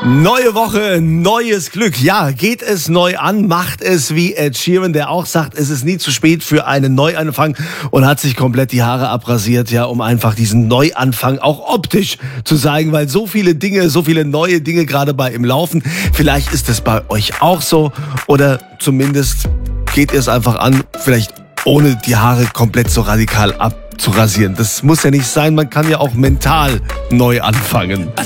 Neue Woche, neues Glück. Ja, geht es neu an, macht es wie Ed Sheeran, der auch sagt, es ist nie zu spät für einen Neuanfang und hat sich komplett die Haare abrasiert, ja, um einfach diesen Neuanfang auch optisch zu zeigen, weil so viele Dinge, so viele neue Dinge gerade bei ihm laufen. Vielleicht ist es bei euch auch so oder zumindest geht ihr es einfach an, vielleicht ohne die Haare komplett so radikal abzurasieren. Das muss ja nicht sein, man kann ja auch mental neu anfangen.